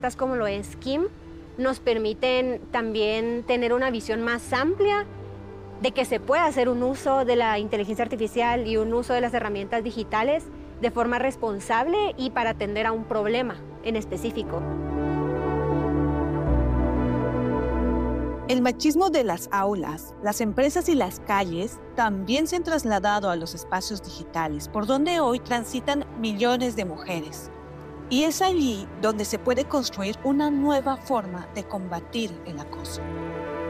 como lo es Kim, nos permiten también tener una visión más amplia de que se puede hacer un uso de la inteligencia artificial y un uso de las herramientas digitales de forma responsable y para atender a un problema en específico. El machismo de las aulas, las empresas y las calles también se han trasladado a los espacios digitales, por donde hoy transitan millones de mujeres. Y es allí donde se puede construir una nueva forma de combatir el acoso.